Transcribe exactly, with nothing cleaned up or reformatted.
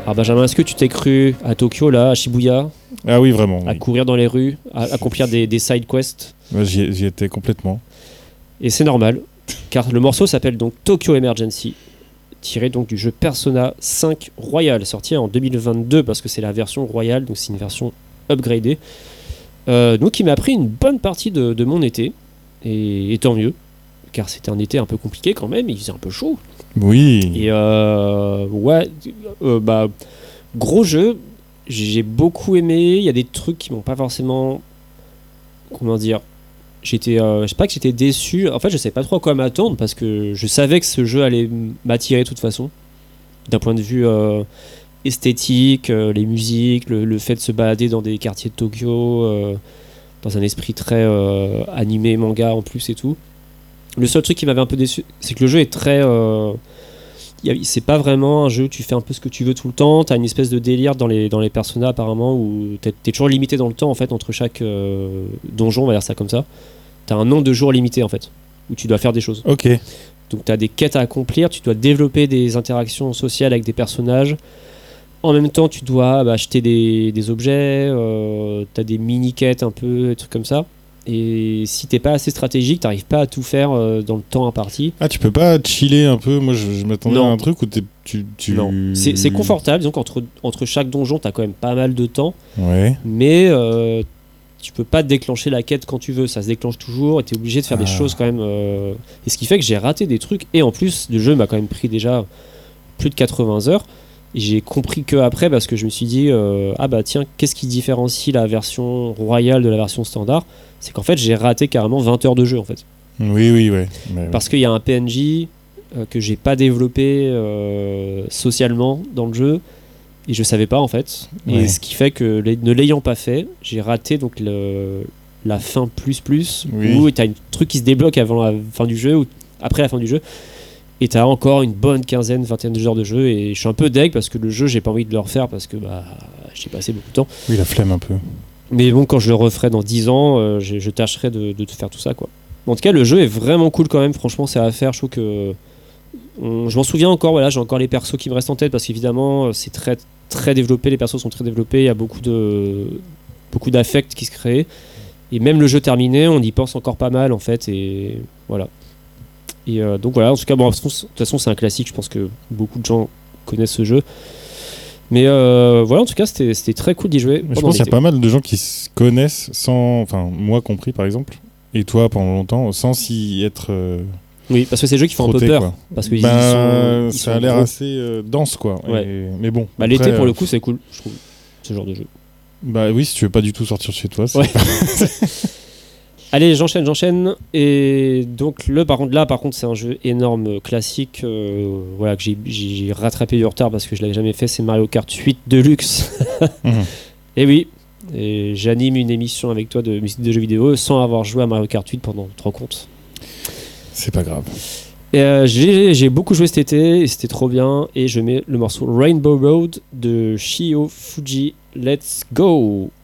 Alors Benjamin, est-ce que tu t'es cru à Tokyo, là, à Shibuya, Ah oui, vraiment. à Oui. courir dans les rues, à accomplir des, des side quests? Ouais, J'y, j'y étais complètement. Et c'est normal, car le morceau s'appelle donc Tokyo Emergency, tiré donc du jeu Persona cinq Royal, sorti en deux mille vingt-deux, parce que c'est la version Royal, donc c'est une version upgradée. Euh, donc il m'a pris une bonne partie de, de mon été, et, et tant mieux, car c'était un été un peu compliqué quand même, il faisait un peu chaud. Oui. Et euh, ouais, euh, bah, gros jeu, j'ai beaucoup aimé. Il y a des trucs qui m'ont pas forcément. Comment dire? J'étais, euh, je sais pas que j'étais déçu. En fait, je savais pas trop à quoi m'attendre parce que je savais que ce jeu allait m'attirer de toute façon. D'un point de vue euh, esthétique, euh, les musiques, le, le fait de se balader dans des quartiers de Tokyo, euh, dans un esprit très euh, animé, manga en plus et tout. Le seul truc qui m'avait un peu déçu, c'est que le jeu est très. Euh, y a- c'est pas vraiment un jeu où tu fais un peu ce que tu veux tout le temps. T'as une espèce de délire dans les, dans les personnages apparemment où t'es, t'es toujours limité dans le temps en fait entre chaque euh, donjon, on va dire ça comme ça. T'as un nombre de jours limité en fait où tu dois faire des choses. Ok. Donc t'as des quêtes à accomplir, tu dois développer des interactions sociales avec des personnages. En même temps, tu dois bah, acheter des, des objets, euh, t'as des mini-quêtes un peu, des trucs comme ça. Et si t'es pas assez stratégique, t'arrives pas à tout faire euh, dans le temps imparti. Ah, tu peux pas chiller un peu? Moi, je, je m'attendais Non. à un truc où t'es, tu, tu... Non, c'est, c'est confortable. Donc entre, entre chaque donjon, t'as quand même pas mal de temps. Ouais. Mais euh, tu peux pas déclencher la quête quand tu veux. Ça se déclenche toujours et t'es obligé de faire Ah. des choses quand même. euh, Et ce qui fait que j'ai raté des trucs. Et en plus, le jeu m'a quand même pris déjà plus de quatre-vingts heures. Et j'ai compris que après parce que je me suis dit euh, ah bah tiens, qu'est-ce qui différencie la version royale de la version standard? C'est qu'en fait j'ai raté carrément vingt heures de jeu en fait. Oui, oui, ouais. Mais, Parce qu'il y a un P N J euh, que j'ai pas développé euh, socialement dans le jeu et je savais pas en fait. Ouais. Et ce qui fait que les- ne l'ayant pas fait, j'ai raté donc le, la fin plus plus Oui. où t'as un truc qui se débloque avant la fin du jeu ou après la fin du jeu. Et t'as encore une bonne quinzaine, vingtaine de heures de jeu et je suis un peu deg parce que le jeu j'ai pas envie de le refaire parce que bah j'ai passé beaucoup de temps. oui, la flemme un peu. Mais bon, quand je le referai dans dix ans, euh, je, je tâcherai de, de faire tout ça quoi. En tout cas, le jeu est vraiment cool quand même. Franchement, c'est à faire. Je trouve que on- je m'en souviens encore. Voilà, j'ai encore les persos qui me restent en tête parce qu'évidemment, euh, c'est très très développé. Les persos sont très développés. Il y a beaucoup de beaucoup d'affect qui se créent. Et même le jeu terminé, on y pense encore pas mal en fait. Et voilà. Et euh, donc voilà. En tout cas, bon, de toute façon, c'est un classique. Je pense que beaucoup de gens connaissent ce jeu. Mais euh, voilà, en tout cas, c'était c'était très cool d'y jouer. Mais je pendant pense qu'il y a l'été. pas mal de gens qui se connaissent sans... Enfin, moi compris, par exemple. Et toi, pendant longtemps, sans s'y être... euh, Oui, parce que c'est des jeux qui font un peu frotté, peur. quoi. Parce qu'ils Ben, sont, ils ça sont a l'air gros. assez euh, dense, quoi. Ouais. Et- Mais bon. Bah, l'été, après, pour euh, le coup, c'est cool, je trouve, ce genre de jeu. Bah oui, si tu veux pas du tout sortir de chez toi. c'est- Ouais. Allez, j'enchaîne, j'enchaîne. Et donc, le, par contre, là, par contre, c'est un jeu énorme, euh, classique, euh, voilà, que j'ai, j'ai rattrapé du retard parce que je l'avais jamais fait. C'est Mario Kart huit Deluxe. Mhm. Et oui, et j'anime une émission avec toi de musique de jeux vidéo sans avoir joué à Mario Kart huit pendant, tu te rends compte. C'est pas grave. Et euh, j'ai, j'ai beaucoup joué cet été et c'était trop bien. Et je mets le morceau Rainbow Road de Shio Fuji. Let's go!